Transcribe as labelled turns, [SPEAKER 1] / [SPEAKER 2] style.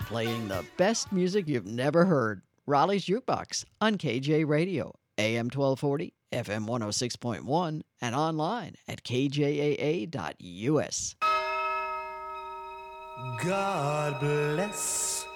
[SPEAKER 1] playing the best music you've never heard. Raleigh's Jukebox on KJ Radio, AM 1240, FM 106.1, and online at kjaa.us.
[SPEAKER 2] God bless